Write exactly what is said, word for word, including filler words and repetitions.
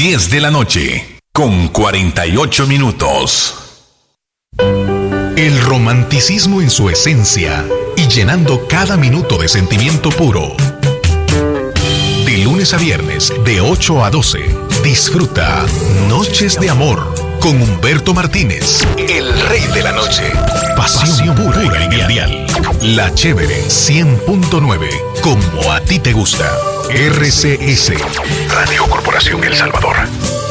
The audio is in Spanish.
diez de la noche, con cuarenta y ocho minutos. El romanticismo en su esencia y llenando cada minuto de sentimiento puro. De lunes a viernes, de ocho a doce, disfruta Noches de Amor con Humberto Martínez, el rey de la noche. Pasión, Pasión pura, pura en el dial. La Chévere cien punto nueve, como a ti te gusta. R C S, Radio Corporación El Salvador.